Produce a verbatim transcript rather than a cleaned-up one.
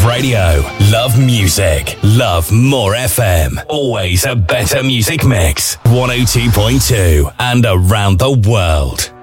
Love radio. Love music. Love more F M. Always a better music mix. one oh two point two and around the world.